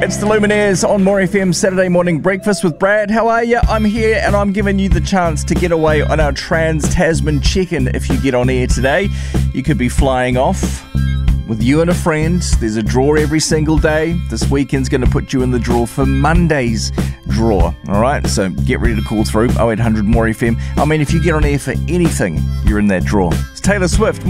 It's the Lumineers on More FM Saturday Morning Breakfast with Brad. How are you? I'm here and I'm giving you the chance to get away on our Trans-Tasman check-in if you get on air today. You could be flying off with you and a friend. There's a draw every single day. This weekend's going to put you in the draw for Monday's draw. All right, so get ready to call through 0800 More FM. I mean, if you get on air for anything, you're in that draw. It's Taylor Swift.